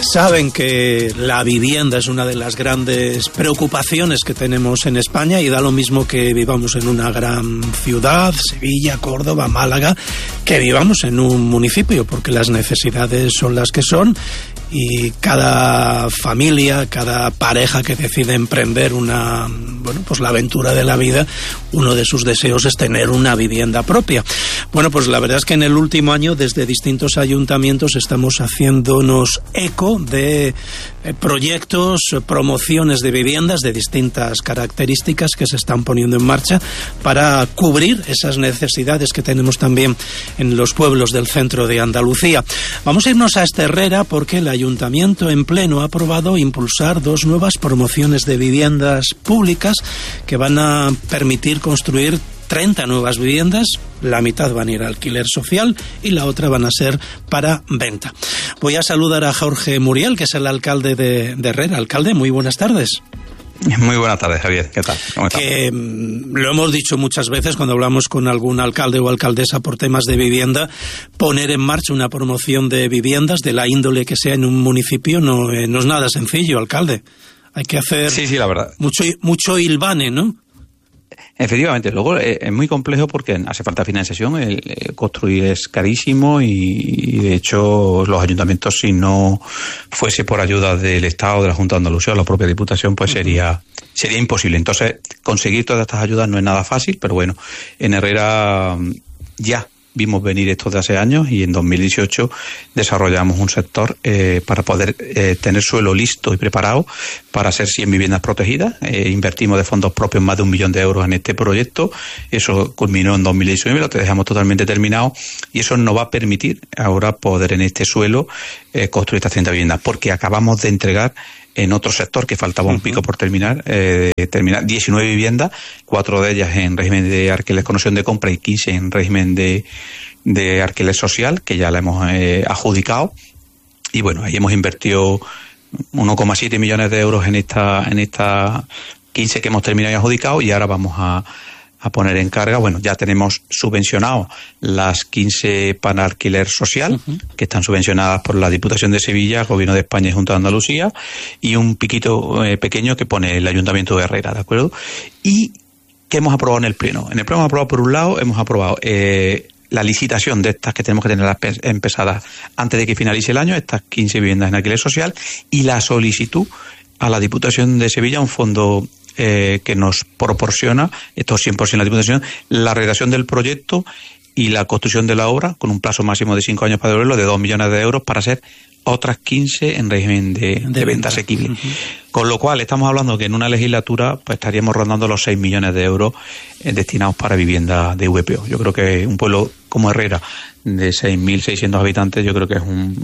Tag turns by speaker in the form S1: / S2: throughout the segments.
S1: Saben que la vivienda es una de las grandes preocupaciones que tenemos en España y da lo mismo que vivamos en una gran ciudad, Sevilla, Córdoba, Málaga, que vivamos en un municipio, porque las necesidades son las que son y cada familia, cada pareja que decide emprender la aventura de la vida, uno de sus deseos es tener una vivienda propia. Bueno, pues la verdad es que en el último año desde distintos ayuntamientos estamos haciéndonos eco de proyectos, promociones de viviendas de distintas características que se están poniendo en marcha para cubrir esas necesidades que tenemos también en los pueblos del centro de Andalucía. Vamos a irnos a Herrera porque el Ayuntamiento en pleno ha aprobado impulsar 2 nuevas promociones de viviendas públicas que van a permitir construir 30 nuevas viviendas, la mitad van a ir a alquiler social y la otra van a ser para venta. Voy a saludar a Jorge Muriel, que es el alcalde de Herrera. Alcalde, muy buenas tardes.
S2: Muy buenas tardes, Javier. ¿Qué tal? ¿Cómo estás?
S1: Que lo hemos dicho muchas veces cuando hablamos con algún alcalde o alcaldesa por temas de vivienda, poner en marcha una promoción de viviendas de la índole que sea en un municipio no es nada sencillo, alcalde. Hay que hacer
S2: sí, la verdad.
S1: mucho hilvane, ¿no?
S2: Efectivamente, luego es muy complejo porque hace falta financiación, construir es carísimo y de hecho los ayuntamientos, si no fuese por ayuda del Estado, de la Junta de Andalucía o la propia Diputación, pues sería imposible. Entonces, conseguir todas estas ayudas no es nada fácil, pero bueno, en Herrera ya vimos venir esto de hace años y en 2018 desarrollamos un sector para poder tener suelo listo y preparado para hacer 100 viviendas protegidas. Invertimos de fondos propios más de 1 millón de euros en este proyecto. Eso culminó en 2019, lo dejamos totalmente terminado y eso nos va a permitir ahora poder en este suelo construir estas 30 viviendas, porque acabamos de entregar en otro sector que faltaba un pico por terminar 19 viviendas, 4 de ellas en régimen de alquiler con opción de compra y 15 en régimen de alquiler social, que ya la hemos adjudicado. Y bueno, ahí hemos invertido 1,7 millones de euros en esta 15 que hemos terminado y adjudicado, y ahora vamos a poner en carga. Bueno, ya tenemos subvencionado las 15 para alquiler social, que están subvencionadas por la Diputación de Sevilla, Gobierno de España y Junta de Andalucía, y un piquito pequeño que pone el Ayuntamiento de Herrera, ¿de acuerdo? Y ¿qué hemos aprobado en el Pleno? En el Pleno hemos aprobado, por un lado, la licitación de estas que tenemos que tener empezadas antes de que finalice el año, estas 15 viviendas en alquiler social, y la solicitud a la Diputación de Sevilla, un fondo que nos proporciona, esto 100% la Diputación, la redacción del proyecto y la construcción de la obra, con un plazo máximo de 5 años para devolverlo, de 2 millones de euros para hacer otras 15 en régimen de venta asequible. Con lo cual estamos hablando que en una legislatura pues estaríamos rondando los 6 millones de euros destinados para vivienda de VPO. Yo creo que un pueblo como Herrera, de 6.600 habitantes, yo creo que es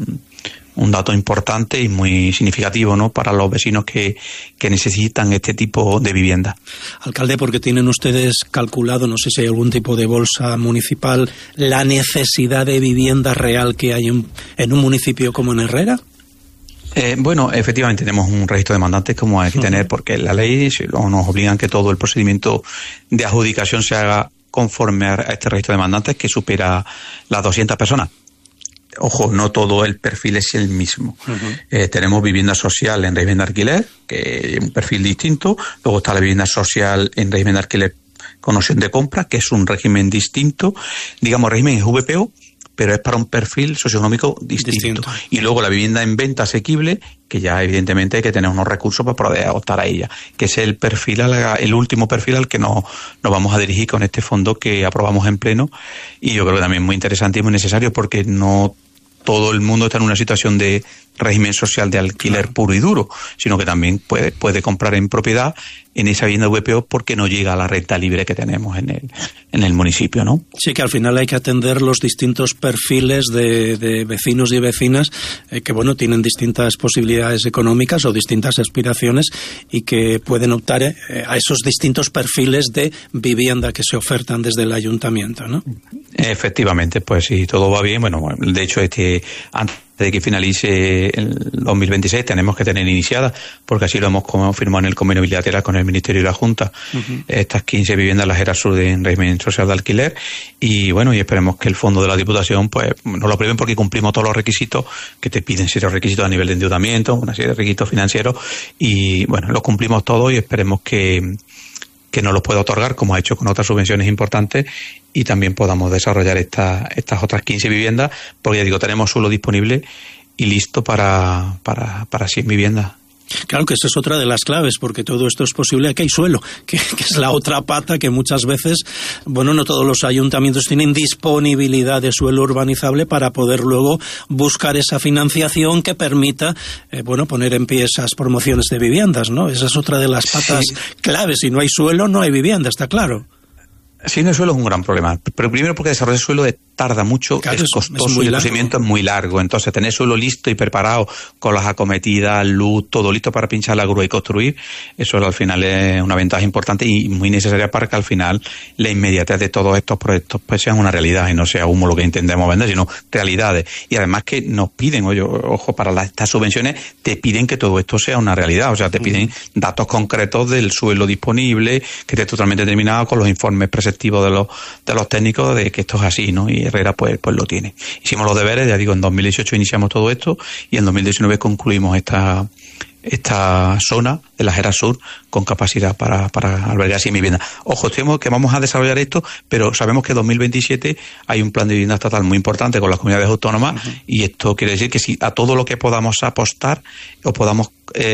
S2: un dato importante y muy significativo, ¿no?, para los vecinos que necesitan este tipo de vivienda.
S1: Alcalde, porque tienen ustedes calculado, no sé si hay algún tipo de bolsa municipal, la necesidad de vivienda real que hay en un municipio como en Herrera.
S2: Bueno, efectivamente tenemos un registro de demandantes como hay que tener, porque la ley nos obliga a que todo el procedimiento de adjudicación se haga conforme a este registro de demandantes, que supera las 200 personas. Ojo, no todo el perfil es el mismo. Tenemos vivienda social en régimen de alquiler, que es un perfil distinto. Luego está la vivienda social en régimen de alquiler con opción de compra, que es un régimen distinto. Digamos, régimen es VPO, pero es para un perfil socioeconómico distinto. Y luego la vivienda en venta asequible, que ya evidentemente hay que tener unos recursos para poder optar a ella, que es el perfil, el último perfil al que nos vamos a dirigir con este fondo que aprobamos en pleno. Y yo creo que también muy interesante y muy necesario, porque no todo el mundo está en una situación de régimen social de alquiler puro y duro, sino que también puede comprar en propiedad en esa vivienda VPO porque no llega a la renta libre que tenemos en el municipio, ¿no? Sí, que al final hay que atender los distintos perfiles de vecinos y vecinas que, bueno, tienen distintas posibilidades económicas o distintas aspiraciones y que pueden optar a esos distintos perfiles de vivienda que se ofertan desde el ayuntamiento, ¿no? Efectivamente, pues si todo va bien, bueno, de hecho antes de que finalice el 2026 tenemos que tener iniciadas, porque así lo hemos firmado en el convenio bilateral con el Ministerio y la Junta, estas 15 viviendas las Heras Sur en régimen social de alquiler, y bueno, y esperemos que el fondo de la Diputación pues nos lo aprueben, porque cumplimos todos los requisitos que te piden, serios requisitos a nivel de endeudamiento, una serie de requisitos financieros, y bueno, lo cumplimos todos y esperemos que nos los pueda otorgar, como ha hecho con otras subvenciones importantes, y también podamos desarrollar estas otras 15 viviendas, porque ya digo, tenemos suelo disponible y listo para 100 viviendas.
S1: Claro que esa es otra de las claves, porque todo esto es posible aquí hay suelo, que es la otra pata que muchas veces, bueno, no todos los ayuntamientos tienen disponibilidad de suelo urbanizable para poder luego buscar esa financiación que permita, poner en pie esas promociones de viviendas, ¿no? Esa es otra de las patas claves. Si no hay suelo, no hay vivienda, está claro.
S2: Sí, no, el suelo es un gran problema. Pero primero porque desarrollar el suelo tarda mucho, claro, es costoso y el procedimiento es muy largo. Entonces, tener suelo listo y preparado con las acometidas, luz, todo listo para pinchar la grúa y construir, eso al final es una ventaja importante y muy necesaria para que al final la inmediatez de todos estos proyectos pues sean una realidad y no sea humo lo que intentemos vender, sino realidades. Y además que nos piden, ojo, para estas subvenciones te piden que todo esto sea una realidad. O sea, te piden datos concretos del suelo disponible, que esté totalmente determinado con los informes preceptivos de los técnicos de que esto es así, ¿no? Y Herrera pues lo tiene. Hicimos los deberes, ya digo, en 2018 iniciamos todo esto y en 2019 concluimos esta zona de la Heras Sur con capacidad para albergar 100 viviendas. Ojo, tenemos que vamos a desarrollar esto, pero sabemos que en 2027 hay un plan de vivienda estatal muy importante con las comunidades autónomas y esto quiere decir que si a todo lo que podamos apostar o podamos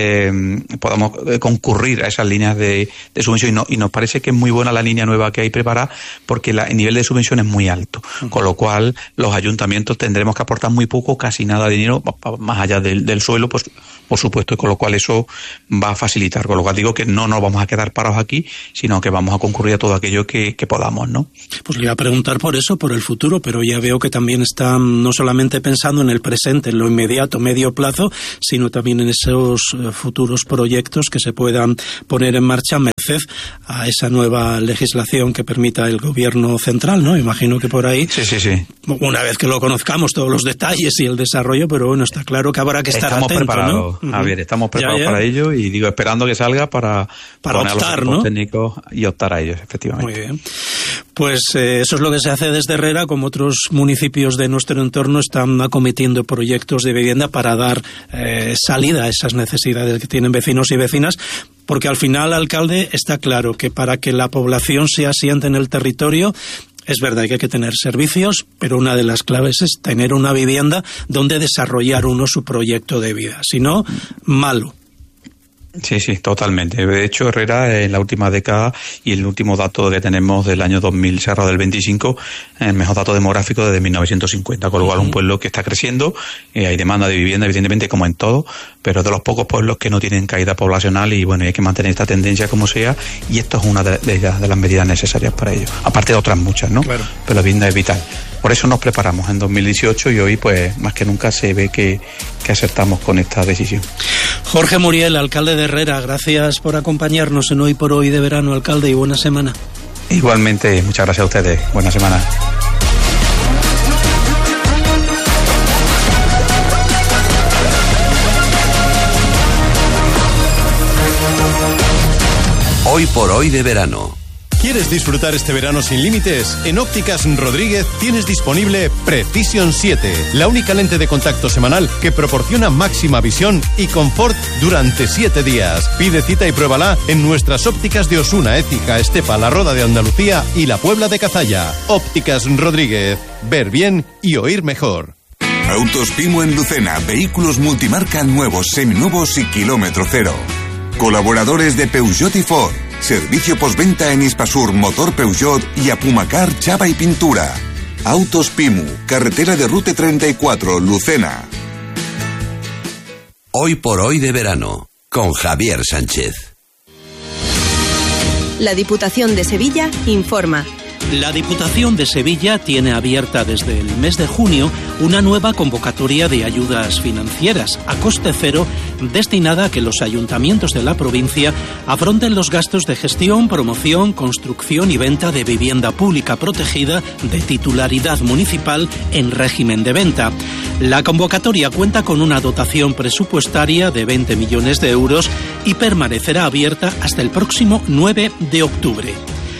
S2: concurrir a esas líneas de subvención y nos parece que es muy buena la línea nueva que hay preparada porque el nivel de subvención es muy alto, con lo cual los ayuntamientos tendremos que aportar muy poco, casi nada de dinero, más allá del suelo, pues por supuesto, y con lo cual eso va a facilitar, con lo cual digo que no nos vamos a quedar parados aquí, sino que vamos a concurrir a todo aquello que podamos, ¿no? Pues le iba a preguntar por eso, por el futuro, pero ya veo que también están no solamente pensando en el presente, en lo inmediato, medio plazo, sino también en esos futuros proyectos que se puedan poner en marcha merced a esa nueva legislación que permita el gobierno central, ¿no? Imagino que por ahí, sí. Una vez que lo conozcamos, todos los detalles y el desarrollo, pero bueno, está claro que habrá que estar atento, preparados, ¿no? Javier, estamos preparados para ello y digo, esperando que salga para
S1: optar,
S2: los técnicos y optar a ellos, efectivamente.
S1: Muy bien. Pues eso es lo que se hace desde Herrera, como otros municipios de nuestro entorno están acometiendo proyectos de vivienda para dar salida a esas necesidades que tienen vecinos y vecinas, porque al final, alcalde, está claro que para que la población se asiente en el territorio, es verdad que hay que tener servicios, pero una de las claves es tener una vivienda donde desarrollar uno su proyecto de vida. Si no, malo.
S2: Sí, totalmente. De hecho, Herrera en la última década y el último dato que tenemos del año 2000 cerrado del 25, el mejor dato demográfico desde 1950, con lo cual un pueblo que está creciendo, hay demanda de vivienda, evidentemente, como en todo, pero de los pocos pueblos que no tienen caída poblacional y bueno, hay que mantener esta tendencia como sea y esto es una de las medidas necesarias para ello. Aparte de otras muchas, ¿no? Claro. Pero la vivienda es vital. Por eso nos preparamos en 2018 y hoy, pues, más que nunca se ve que acertamos con esta decisión.
S1: Jorge Muriel, alcalde de Herrera, gracias por acompañarnos en Hoy por Hoy de Verano, alcalde, y buena semana.
S2: Igualmente, muchas gracias a ustedes. Buena semana.
S3: Hoy por Hoy de Verano.
S4: ¿Quieres disfrutar este verano sin límites? En Ópticas Rodríguez tienes disponible Precision 7, la única lente de contacto semanal que proporciona máxima visión y confort durante 7 días. Pide cita y pruébala en nuestras ópticas de Osuna, Écija, Estepa, La Roda de Andalucía y La Puebla de Cazalla. Ópticas Rodríguez, ver bien y oír mejor.
S5: Autos Pimo en Lucena, vehículos multimarca nuevos, seminuevos y kilómetro cero. Colaboradores de Peugeot y Ford. Servicio postventa en Hispasur, Motor Peugeot y Apumacar, Chapa y Pintura. Autos Pimu, carretera de Rute 34, Lucena.
S3: Hoy por Hoy de Verano, con Javier Sánchez.
S6: La Diputación de Sevilla informa.
S1: La Diputación de Sevilla tiene abierta desde el mes de junio una nueva convocatoria de ayudas financieras a coste cero destinada a que los ayuntamientos de la provincia afronten los gastos de gestión, promoción, construcción y venta de vivienda pública protegida de titularidad municipal en régimen de venta. La convocatoria cuenta con una dotación presupuestaria de 20 millones de euros y permanecerá abierta hasta el próximo 9 de octubre.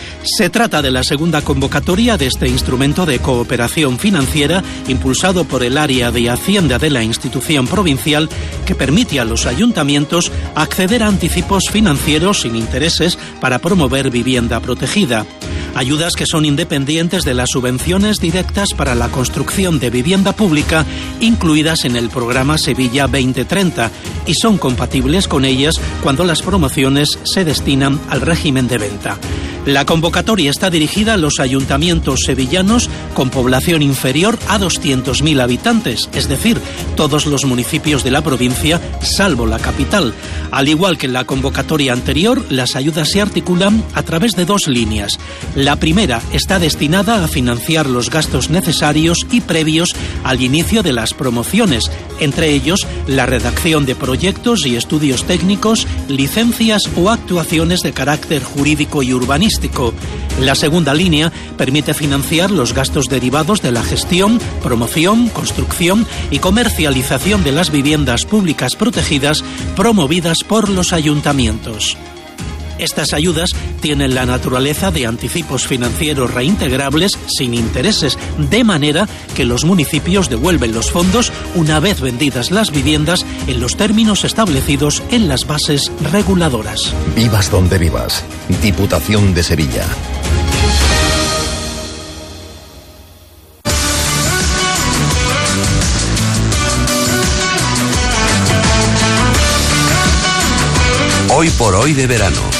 S1: Se trata de la segunda convocatoria de este instrumento de cooperación financiera impulsado por el área de Hacienda de la institución provincial que permite a los ayuntamientos acceder a anticipos financieros sin intereses para promover vivienda protegida. Ayudas que son independientes de las subvenciones directas para la construcción de vivienda pública incluidas en el programa Sevilla 2030 y son compatibles con ellas cuando las promociones se destinan al régimen de venta. La convocatoria está dirigida a los ayuntamientos sevillanos con población inferior a 200.000 habitantes, es decir, todos los municipios de la provincia, salvo la capital. Al igual que en la convocatoria anterior, las ayudas se articulan a través de dos líneas. La primera está destinada a financiar los gastos necesarios y previos al inicio de las promociones, entre ellos la redacción de proyectos y estudios técnicos, licencias o actuaciones de carácter jurídico y urbanístico. La segunda línea permite financiar los gastos derivados de la gestión, promoción, construcción y comercialización de las viviendas públicas protegidas promovidas por los ayuntamientos. Estas ayudas tienen la naturaleza de anticipos financieros reintegrables sin intereses, de manera que los municipios devuelven los fondos una vez vendidas las viviendas en los términos establecidos en las bases reguladoras.
S6: Vivas donde vivas. Diputación de Sevilla.
S3: Hoy por hoy de verano.